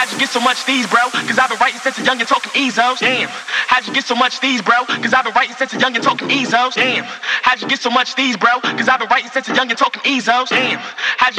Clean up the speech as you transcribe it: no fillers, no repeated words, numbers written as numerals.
how'd you get so much these, bro? Cause I've been writing since a young and talking EZOs. Damn, how'd you get so much these, bro? Cause I've been writing since a young and talking EZOs. Damn, how'd you get so much these, bro? Cause I've been writing since a young and talking EZOs. Damn, how'd you